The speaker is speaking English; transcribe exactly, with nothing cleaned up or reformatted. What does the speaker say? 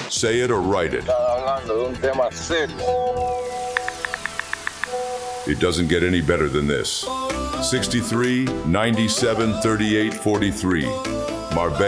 Say it or write it. Estás hablando de un tema serio. It doesn't get any better than this. sixty-three, ninety-seven, thirty-eight, forty-three. Marbella.